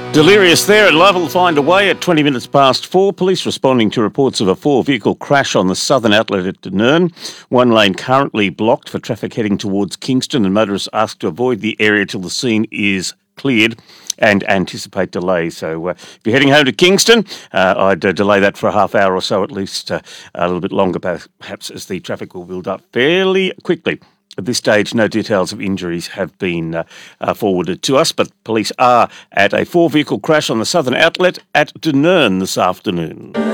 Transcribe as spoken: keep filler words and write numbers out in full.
Delirious there at Love will find a way at twenty minutes past four. Police responding to reports of a four-vehicle crash on the southern outlet at Dunurn. One lane currently blocked for traffic heading towards Kingston, and motorists asked to avoid the area till the scene is cleared and anticipate delays. So uh, if you're heading home to Kingston, uh, I'd uh, delay that for a half hour or so at least, uh, a little bit longer perhaps, as the traffic will build up fairly quickly. At this stage, no details of injuries have been uh, uh, forwarded to us, but police are at a four-vehicle crash on the southern outlet at Dunurn this afternoon.